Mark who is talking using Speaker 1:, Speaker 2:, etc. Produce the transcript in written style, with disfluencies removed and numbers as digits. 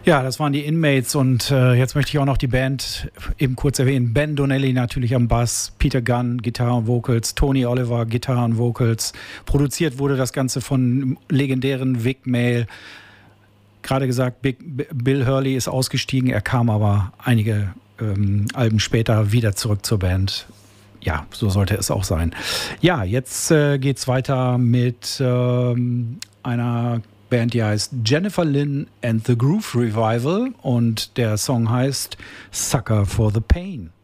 Speaker 1: Ja, das waren die Inmates und jetzt möchte ich auch noch die Band eben kurz erwähnen. Ben Donnelly natürlich am Bass, Peter Gunn, Gitarre und Vocals, Tony Oliver, Gitarre und Vocals. Produziert wurde das Ganze von legendären Vic Mail. Gerade gesagt, Bill Hurley ist ausgestiegen, er kam aber einige Alben später wieder zurück zur Band. Ja, so sollte es auch sein. Ja, jetzt geht's weiter mit einer Band, die heißt Jennifer Lynn and the Groove Revival und der Song heißt Sucker for the Pain.